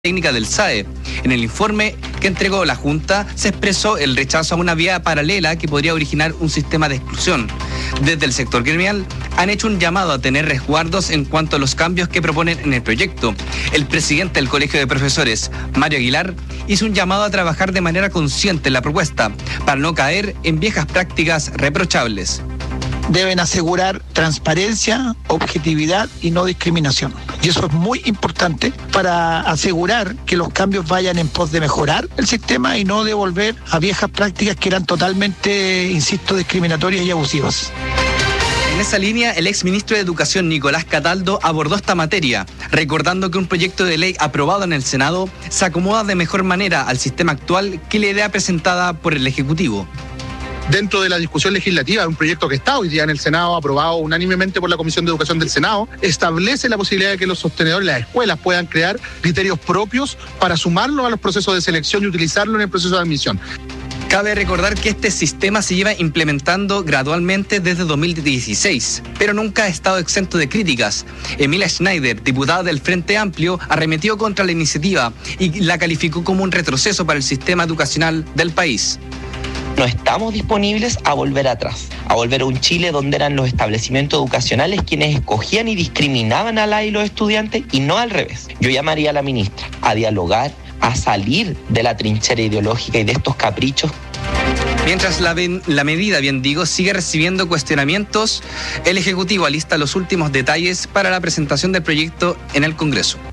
técnica del SAE. En el informe que entregó la Junta se expresó el rechazo a una vía paralela que podría originar un sistema de exclusión. Desde el sector gremial han hecho un llamado a tener resguardos en cuanto a los cambios que proponen en el proyecto. El presidente del Colegio de Profesores, Mario Aguilar, hizo un llamado a trabajar de manera consciente en la propuesta para no caer en viejas prácticas reprochables. Deben asegurar transparencia, objetividad y no discriminación. Y eso es muy importante para asegurar que los cambios vayan en pos de mejorar el sistema y no de volver a viejas prácticas que eran totalmente, insisto, discriminatorias y abusivas. En esa línea, el exministro de Educación, Nicolás Cataldo, abordó esta materia, recordando que un proyecto de ley aprobado en el Senado se acomoda de mejor manera al sistema actual que la idea presentada por el Ejecutivo. Dentro de la discusión legislativa, un proyecto que está hoy día en el Senado, aprobado unánimemente por la Comisión de Educación del Senado, establece la posibilidad de que los sostenedores, las escuelas, puedan crear criterios propios para sumarlo a los procesos de selección y utilizarlo en el proceso de admisión. Cabe recordar que este sistema se lleva implementando gradualmente desde 2016, pero nunca ha estado exento de críticas. Emilia Schneider, diputada del Frente Amplio, arremetió contra la iniciativa y la calificó como un retroceso para el sistema educacional del país. No estamos disponibles a volver atrás, a volver a un Chile donde eran los establecimientos educacionales quienes escogían y discriminaban a las y los estudiantes y no al revés. Yo llamaría a la ministra a dialogar, a salir de la trinchera ideológica y de estos caprichos. Mientras la medida, sigue recibiendo cuestionamientos, el Ejecutivo alista los últimos detalles para la presentación del proyecto en el Congreso.